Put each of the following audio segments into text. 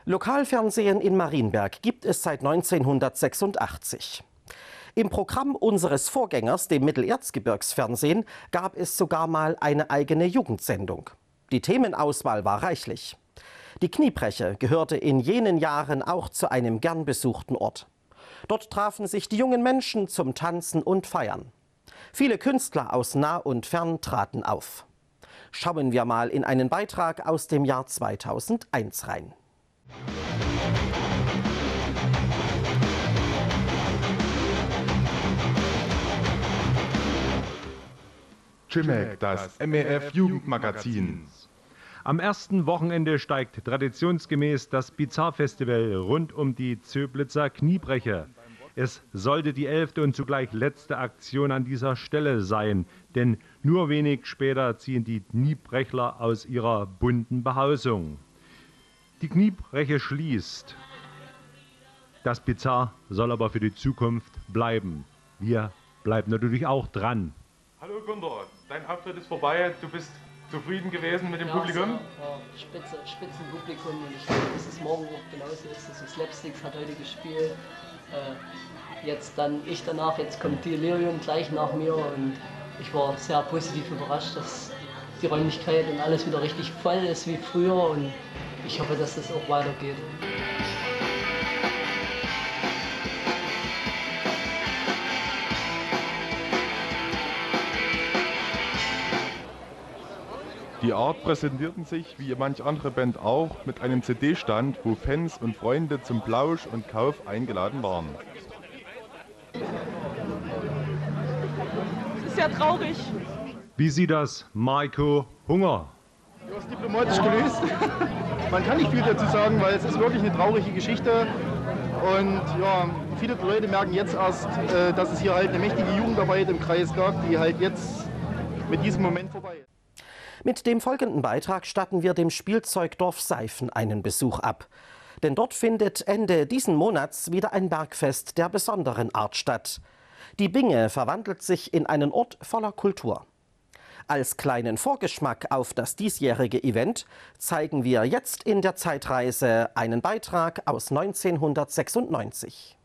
Lokalfernsehen in Marienberg gibt es seit 1986. Im Programm unseres Vorgängers, dem Mittelerzgebirgsfernsehen, gab es sogar mal eine eigene Jugendsendung. Die Themenauswahl war reichlich. Die Kniebreche gehörte in jenen Jahren auch zu einem gern besuchten Ort. Dort trafen sich die jungen Menschen zum Tanzen und Feiern. Viele Künstler aus nah und fern traten auf. Schauen wir mal in einen Beitrag aus dem Jahr 2001 rein. Chimek, das MEF-Jugendmagazin. Am ersten Wochenende steigt traditionsgemäß das Bizarre-Festival rund um die Zöblitzer Kniebreche. Es sollte die 11. und zugleich letzte Aktion an dieser Stelle sein, denn nur wenig später ziehen die Kniebrechler aus ihrer bunten Behausung. Die Kniebreche schließt. Das Bizarre soll aber für die Zukunft bleiben. Wir bleiben natürlich auch dran. Hallo Gunter, dein Auftritt ist vorbei. Du bist zufrieden gewesen mit dem Publikum? Ja, Spitzenpublikum und ich denke, dass es morgen auch genauso ist. Also Slapsticks hat heute gespielt. Jetzt dann ich danach, jetzt kommt Delirium gleich nach mir und ich war sehr positiv überrascht, dass die Räumlichkeit und alles wieder richtig voll ist wie früher und ich hoffe, dass das auch weitergeht. Die Art präsentierten sich, wie manch andere Band auch, mit einem CD-Stand, wo Fans und Freunde zum Plausch und Kauf eingeladen waren. Es ist sehr traurig. Wie sieht das Marco Hunger? Du hast diplomatisch gelöst. Man kann nicht viel dazu sagen, weil es ist wirklich eine traurige Geschichte. Und ja, viele Leute merken jetzt erst, dass es hier halt eine mächtige Jugendarbeit im Kreis gab, die halt jetzt mit diesem Moment vorbei ist. Mit dem folgenden Beitrag statten wir dem Spielzeugdorf Seifen einen Besuch ab. Denn dort findet Ende diesen Monats wieder ein Bergfest der besonderen Art statt. Die Binge verwandelt sich in einen Ort voller Kultur. Als kleinen Vorgeschmack auf das diesjährige Event zeigen wir jetzt in der Zeitreise einen Beitrag aus 1996.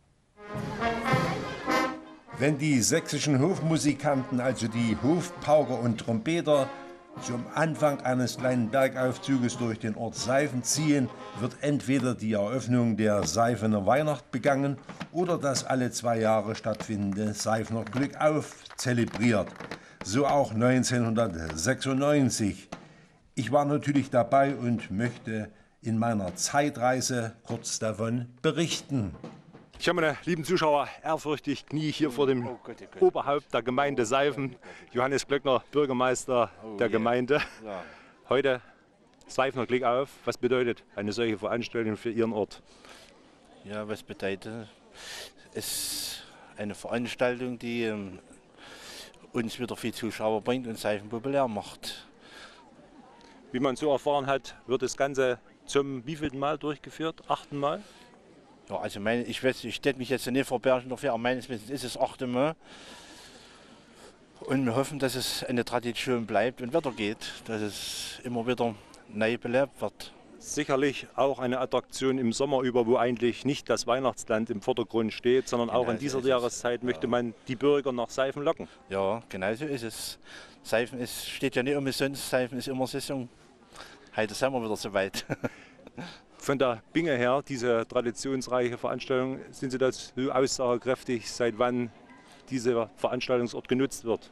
Wenn die sächsischen Hofmusikanten, also die Hofpauker und Trompeter, zum Anfang eines kleinen Bergaufzuges durch den Ort Seifen ziehen, wird entweder die Eröffnung der Seifener Weihnacht begangen oder das alle 2 Jahre stattfindende Seifener Glückauf zelebriert. So auch 1996. Ich war natürlich dabei und möchte in meiner Zeitreise kurz davon berichten. Ich habe meine lieben Zuschauer ehrfürchtig knie hier vor dem Oberhaupt der Gemeinde Seifen, Johannes Glöckner, Bürgermeister der Gemeinde. Heute Seifener Glückauf. Was bedeutet eine solche Veranstaltung für Ihren Ort? Ja, was bedeutet? Es ist eine Veranstaltung, die uns wieder viele Zuschauer bringt und Seifen populär macht. Wie man so erfahren hat, wird das Ganze zum wievielten Mal durchgeführt? 8. Mal? Ja, also ich stelle mich jetzt nicht vor Bergen dafür, aber meines Wissens ist es 8. Mal. Und wir hoffen, dass es eine Tradition bleibt und weitergeht, dass es immer wieder neu belebt wird. Sicherlich auch eine Attraktion im Sommer über, wo eigentlich nicht das Weihnachtsland im Vordergrund steht, sondern auch in dieser Jahreszeit möchte man die Bürger nach Seifen locken. Ja, genau so ist es. Seifen steht ja nicht umsonst, Seifen ist immer Saison. Heute sind wir wieder soweit. Von der Binge her, diese traditionsreiche Veranstaltung, sind Sie das so aussagekräftig, seit wann dieser Veranstaltungsort genutzt wird?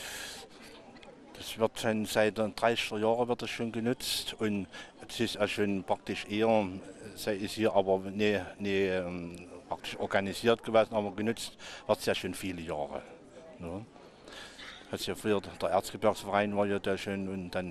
Das wird schon seit den 30er Jahren wird das schon genutzt und es ist auch schon praktisch eher, sei es hier aber nicht praktisch organisiert gewesen, aber genutzt wird es ja schon viele Jahre. Ja. Hat ja früher der Erzgebirgsverein war ja da schon und dann